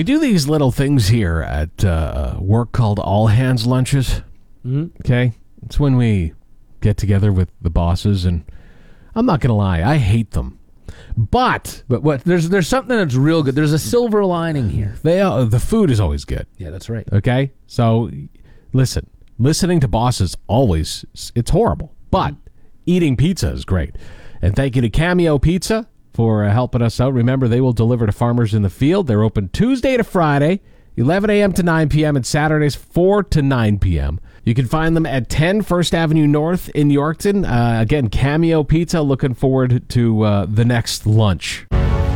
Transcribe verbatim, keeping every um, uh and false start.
We do these little things here at uh, work called all hands lunches. Mm-hmm. Okay? It's when we get together with the bosses, and I'm not going to lie, I hate them. But But what? There's there's something that's real good. There's a silver lining here. they are, the food is always good. Yeah, that's right. Okay? So, listen, listening to bosses always, it's horrible. But eating pizza is great. And thank you to Cameo Pizza for uh, helping us out. Remember, they will deliver to farmers in the field. They're open Tuesday to Friday, eleven a.m. to nine p.m., and Saturdays, four to nine p.m. You can find them at ten First Avenue North in Yorkton. Uh, again, Cameo Pizza. Looking forward to uh, the next lunch.